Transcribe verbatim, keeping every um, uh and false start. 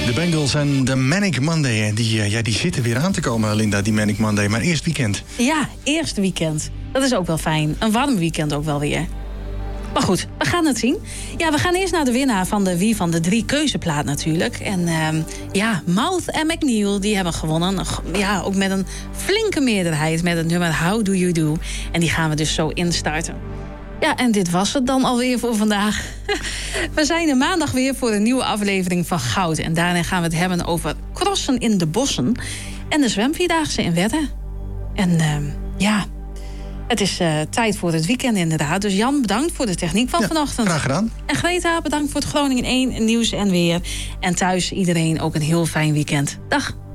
De Bengals en de Manic Monday, die, uh, ja, die zitten weer aan te komen, Linda, die Manic Monday. Maar eerst weekend. Ja, eerst weekend. Dat is ook wel fijn. Een warm weekend ook wel weer. Maar goed, we gaan het zien. Ja, we gaan eerst naar de winnaar van de Wie van de Drie keuzeplaat natuurlijk. En uh, ja, Mouth en McNeil, die hebben gewonnen. Ja, ook met een flinke meerderheid met het nummer How Do You Do. En die gaan we dus zo instarten. Ja, en dit was het dan alweer voor vandaag. We zijn er maandag weer voor een nieuwe aflevering van Goud. En daarin gaan we het hebben over crossen in de bossen en de zwemvierdaagse in Wedde. En uh, ja, het is uh, tijd voor het weekend inderdaad. Dus Jan, bedankt voor de techniek van ja, vanochtend. Graag gedaan. En Greta, bedankt voor het Groningen één nieuws en weer. En thuis iedereen ook een heel fijn weekend. Dag.